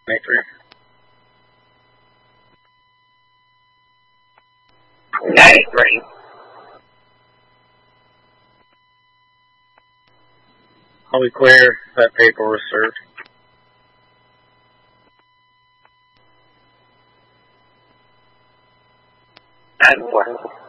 Maker. That is great. Are we clear? That paper was served. And well.